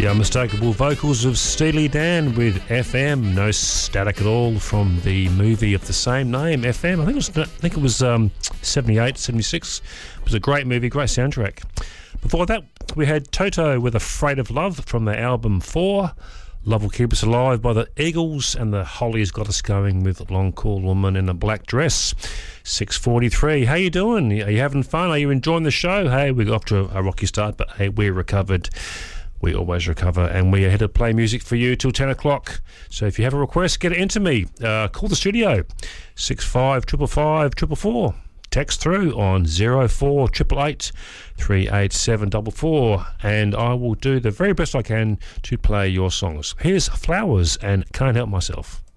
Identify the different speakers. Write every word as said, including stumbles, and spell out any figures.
Speaker 1: The unmistakable vocals of Steely Dan with F M, no static at all, from the movie of the same name, F M. I think it was, I think it was um, seventy-eight, seventy-six. It was a great movie, great soundtrack. Before that, we had Toto with Afraid of Love from the album four. Love Will Keep Us Alive by the Eagles, and the Hollies got us going with Long Cool Woman in a Black Dress. six forty-three. How you doing? Are you having fun? Are you enjoying the show? Hey, we got off to a rocky start, but hey, we're recovered. We always recover, and we're here to play music for you till ten o'clock. So if you have a request, get it into me. Uh, call the studio, six five five five five four four. Text through on zero four eight eight eight three eight seven four four, and I will do the very best I can to play your songs. Here's Flowers and Can't Help Myself.